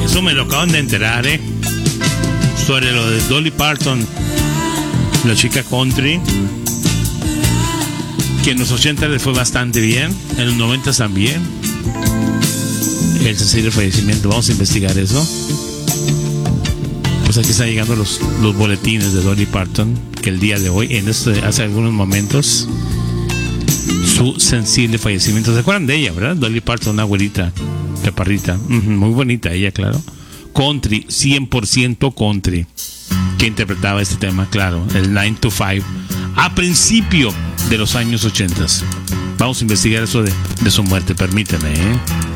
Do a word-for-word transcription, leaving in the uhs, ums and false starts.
Eso me lo acaban de enterar, ¿eh? Sobre lo de Dolly Parton, la chica country, que en los ochenta le fue bastante bien, en los noventa también. El sensible fallecimiento, vamos a investigar eso. Pues aquí están llegando los, los boletines de Dolly Parton, que el día de hoy, en este, hace algunos momentos, su sensible fallecimiento. ¿Se acuerdan de ella, verdad? Dolly Parton, una güerita, chaparrita, uh-huh, muy bonita ella, claro. Country, cien por ciento country, que interpretaba este tema, claro, el nine to five, a principio de los años ochenta. Vamos a investigar eso de, de su muerte, permíteme, ¿eh?